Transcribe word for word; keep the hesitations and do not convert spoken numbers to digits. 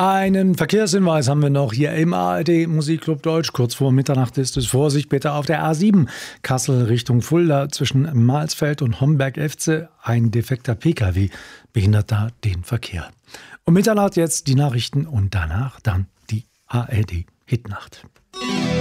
Einen Verkehrshinweis haben wir noch hier im A R D Musikclub Deutsch. Kurz vor Mitternacht ist es Vorsicht bitte auf der A sieben. Kassel Richtung Fulda zwischen Mahlsfeld und Homberg-Efze. Ein defekter Pkw behindert da den Verkehr. Um Mitternacht jetzt die Nachrichten und danach dann die A R D Hitnacht.